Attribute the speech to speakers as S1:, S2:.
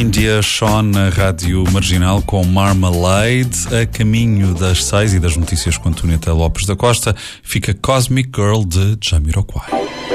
S1: India Shawn na Rádio Marginal com Marmalade. A caminho das 6 e das notícias com Antonieta Lopes da Costa fica Cosmic Girl de Jamiroquai.